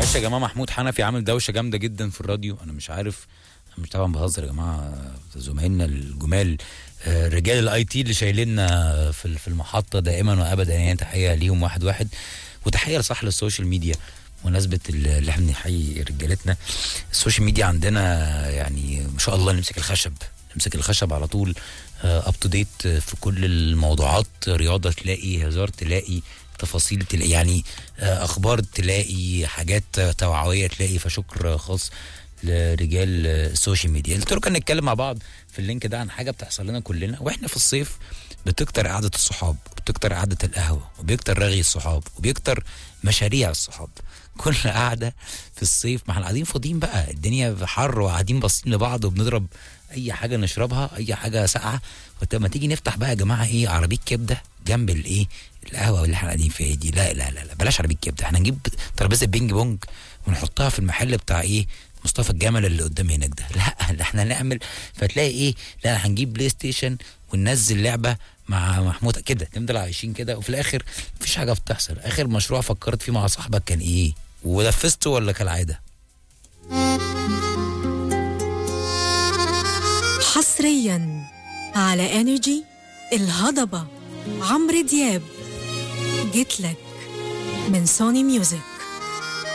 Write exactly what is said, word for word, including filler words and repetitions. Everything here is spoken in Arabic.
معلش يا جماعه، محمود حنفي عامل دوشه جامده جدا في الراديو. انا مش عارف، أنا مش طبعا بهزر يا جماعه، زمايلنا الجمال آه، رجال الاي تي اللي شايليننا في في المحطه دائما وابدا، يعني تحيه ليهم واحد واحد، وتحيه لصاحب السوشيال ميديا. مناسبه اللي احنا بنحيي رجالتنا السوشيال ميديا عندنا، يعني ما شاء الله نمسك الخشب نمسك الخشب على طول، اب تو ديت في كل الموضوعات، رياضه تلاقي، هزار تلاقي، تفاصيل تلاقي، يعني اخبار تلاقي، حاجات توعويه تلاقي. فشكر خاص لرجال السوشيال ميديا. قلت لكم نتكلم مع بعض في اللينك ده عن حاجه بتحصل لنا كلنا واحنا في الصيف. بتكتر قعده الصحاب، وبتكتر قعده القهوه، وبيكتر رغي الصحاب، وبيكتر مشاريع الصحاب. كل قاعده في الصيف ما احنا قاعدين فاضيين بقى، الدنيا حر وقاعدين باصين لبعض وبنضرب اي حاجه نشربها، اي حاجه ساقعه. ولما تيجي نفتح بقى يا جماعه ايه، عربيه كبده جنب الايه، القهوه اللي احنا قاعدين فيها دي، لا لا لا, لا بلاش عربيه كبده، احنا نجيب ترابيزه بينج بونج ونحطها في المحل بتاع ايه، مصطفى الجمل اللي قدام هناك ده. لا لا احنا نعمل، فتلاقي ايه، لا هنجيب بلاي ستيشن وننزل لعبه مع محمود كده، نفضل عايشين كده، وفي الاخر مفيش حاجه بتحصل. اخر مشروع فكرت فيه مع صاحبك كان ايه، ونفذته ولا كالعاده؟ حصريا على انرجي الهضبه، عمرو دياب، جيتلك من سوني ميوزك.